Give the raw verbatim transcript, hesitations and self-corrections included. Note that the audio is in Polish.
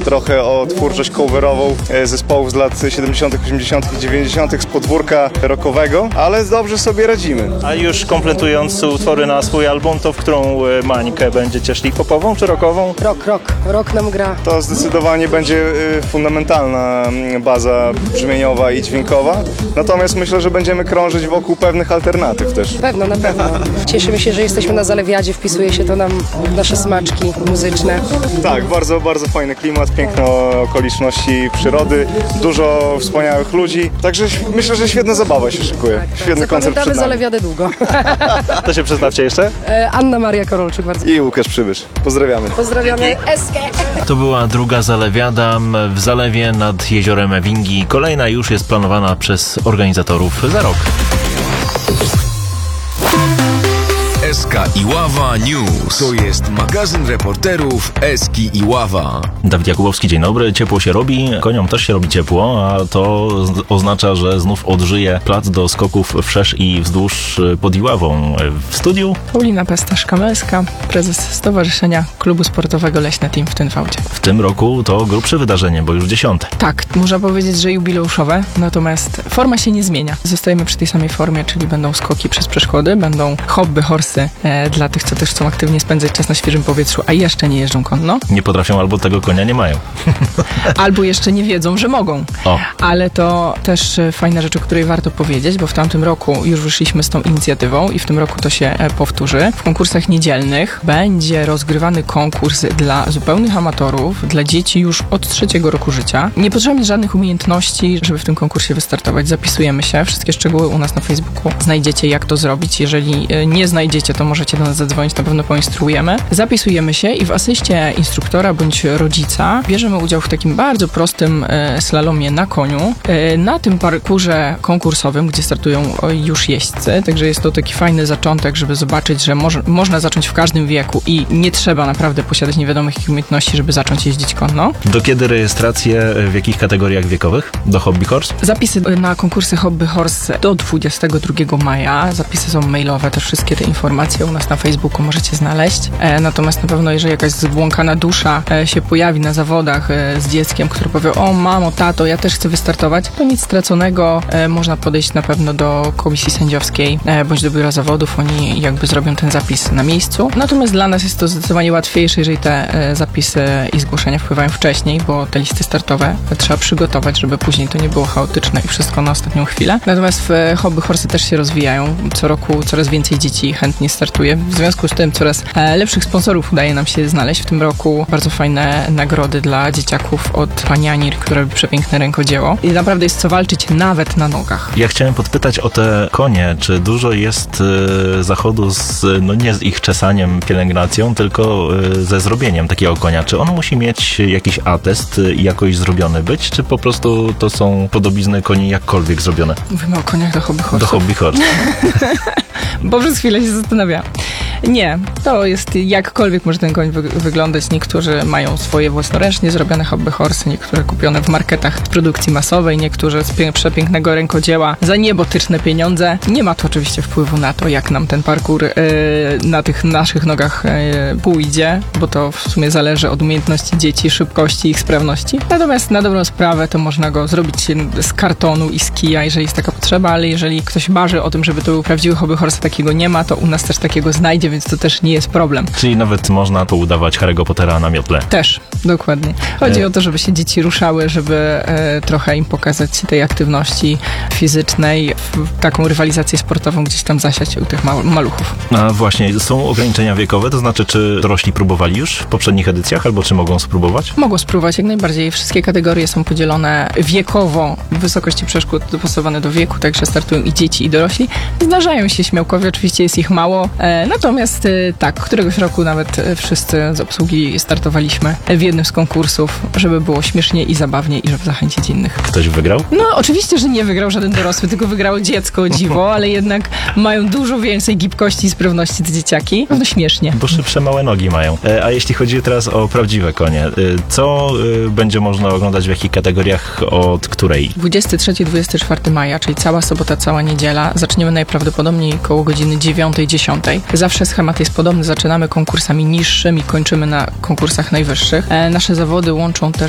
trochę o twórczość coverową zespołów z lat siedemdziesiątych, osiemdziesiątych i dziewięćdziesiątych z podwórka rockowego, ale dobrze sobie radzimy. A już kompletując utwory na swój album, to w którą mańkę będziecie szli? Popową czy rockową? Rock, rock. Rock nam gra. To zdecydowanie będzie fundamentalna baza brzmieniowa i dźwiękowa, natomiast myślę, że będziemy krążyć wokół pewnych alternatyw też. Pewno, na pewno. Cieszymy się, że jesteśmy na Zalewiadzie, wpisuje się to nam w nasze smaczki muzyczne. Tak, bardzo, bardzo fajny klimat, piękne okoliczności przyrody, dużo wspaniałych ludzi, także myślę, że świetna zabawa się szykuje. Świetny koncert przed nami. Zalewiadę długo. To się przedstawcie jeszcze? Anna Maria Korolczyk, bardzo. I Łukasz Przybysz. Pozdrawiamy. Pozdrawiamy Eskę. To była druga Zalewiada w Zalewie nad jeziorem Ewingi. Kolejna już jest planowana przez organizatorów za rok. Eska Iława News. To jest magazyn reporterów Eski Iława. Dawid Jakubowski, dzień dobry. Ciepło się robi, koniom też się robi ciepło, a to oznacza, że znów odżyje plac do skoków wszerz i wzdłuż pod Iławą. W studiu Paulina Pasterz-Kamelska, prezes Stowarzyszenia Klubu Sportowego Leśne Team w Tynwałdzie. W tym roku to grubsze wydarzenie, bo już dziesiąte. Tak, można powiedzieć, że jubileuszowe, natomiast forma się nie zmienia. Zostajemy przy tej samej formie, czyli będą skoki przez przeszkody, będą hobby horsy e, dla tych, co też chcą aktywnie spędzać czas na świeżym powietrzu, a jeszcze nie jeżdżą konno. Nie potrafią albo tego konia nie mają. Albo jeszcze nie wiedzą, że mogą. O. Ale to też fajna rzecz, o której warto powiedzieć, bo w tamtym roku już wyszliśmy z tą inicjatywą i w tym roku to się powtórzy. W konkursach niedzielnych będzie rozgrywany konkurs dla zupełnych amatorów, dla dzieci już od trzeciego roku życia. Nie potrzebujemy żadnych umiejętności, żeby w tym konkursie wystartować. Zapisujemy się. Wszystkie szczegóły u nas na Facebooku znajdziecie, jak to zrobić. Jeżeli nie znajdziecie, to możecie do nas zadzwonić, na pewno poinstruujemy. Zapisujemy się i w asyście instruktora bądź rodzica bierzemy udział w takim bardzo prostym e, slalomie na koniu. E, na tym parkurze konkursowym, gdzie startują już jeźdźcy, także jest to taki fajny zaczątek, żeby zobaczyć, że moż, można zacząć w każdym wieku i nie trzeba naprawdę posiadać niewiadomych umiejętności, żeby zacząć jeździć konno. Do kiedy rejestracje, w jakich kategoriach wiekowych? Do Hobby Horse? Zapisy na konkursy Hobby Horse do dwudziestego drugiego maja. Zapisy są mailowe, też wszystkie te informacje u nas na Facebooku możecie znaleźć. E, natomiast na pewno, jeżeli jakaś zbłąkana dusza e, się pojawi na zawodach e, z dzieckiem, które powie: o mamo, tato, ja też chcę wystartować, to nic straconego. E, można podejść na pewno do komisji sędziowskiej e, bądź do biura zawodów. Oni jakby zrobią ten zapis na miejscu. Natomiast dla nas jest to zdecydowanie łatwiejsze, jeżeli te e, zapisy i zgłoszenia wpływają wcześniej, bo te listy startowe trzeba przygotować, żeby później to nie było chaotyczne i wszystko na ostatnią chwilę. Natomiast w e, Hobby Horse też się rozwijają. Co roku coraz więcej dzieci chętnie startuje. W związku z tym coraz e, lepszych sponsorów udaje nam się znaleźć. W tym roku bardzo fajne nagrody dla dzieciaków od pani Anir, która robi przepiękne rękodzieło. I naprawdę jest co walczyć nawet na nogach. Ja chciałem podpytać o te konie. Czy dużo jest y, zachodu z, no nie z ich czesaniem, pielęgnacją, tylko y, ze zrobieniem takiego konia? Czy on musi mieć jakiś atest i jakoś zrobiony być, czy po prostu to są podobizny koni jakkolwiek zrobione? Mówimy o koniach do Hobby Horse. Do Hobby Horse. Bo przez chwilę się zastanawiam. Nie, to jest jakkolwiek może ten koń wy- wyglądać. Niektórzy mają swoje własnoręcznie zrobione Hobby Horse, niektóre kupione w marketach produkcji masowej, niektóre z pie- przepięknego rękodzieła za niebotyczne pieniądze. Nie ma to oczywiście wpływu na to, jak nam ten parkour yy, na tych naszych nogach yy, pójdzie, bo to w sumie zależy od umiejętności dzieci, szybkości i ich sprawności. Natomiast na dobrą sprawę to można go zrobić z kartonu i z kija, jeżeli jest taka potrzeba, ale jeżeli ktoś marzy o tym, żeby to był prawdziwy Hobby Horse, takiego nie ma, to u nas też takiego znajdzie, więc to też nie jest problem. Czyli nawet można to udawać Harry'ego Pottera na miotle. Też, dokładnie. Chodzi e... o to, żeby się dzieci ruszały, żeby e, trochę im pokazać tej aktywności fizycznej, w taką rywalizację sportową gdzieś tam zasiać u tych ma- maluchów. A właśnie, są ograniczenia wiekowe, to znaczy, czy dorośli próbowali już w poprzednich edycjach, albo czy mogą spróbować? Mogą spróbować, jak najbardziej. Wszystkie kategorie są podzielone wiekowo, wysokości przeszkód dopasowane do wieku, także startują i dzieci, i dorośli. Zdarzają się śmiałkowie, oczywiście jest ich mało, e, natomiast e, tak, któregoś roku nawet e, wszyscy z obsługi startowaliśmy w jednym z konkursów, żeby było śmiesznie i zabawnie i żeby zachęcić innych. Ktoś wygrał? No oczywiście, że nie wygrał żaden dorosły, tylko wygrało dziecko, o dziwo, ale jednak mają dużo więcej gibkości i sprawności te dzieciaki. No śmiesznie. Bo szybsze małe nogi mają. E, a jeśli chodzi teraz o prawdziwe konie, e, co e, będzie można oglądać w jakich kategoriach, od której? dwudziestego trzeciego do dwudziestego czwartego maja, czyli cała sobota, cała niedziela. Zaczniemy najprawdopodobniej koło godziny dziewiątej, dziesiątej. Zawsze schemat jest podobny. Zaczynamy konkursami niższymi, kończymy na konkursach najwyższych. E, nasze zawody łączą też